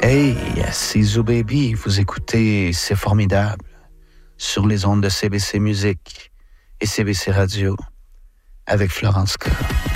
Hey, c'est Zou Baby, vous écoutez C'est Formidable sur les ondes de CBC Musique et CBC Radio avec Florence K.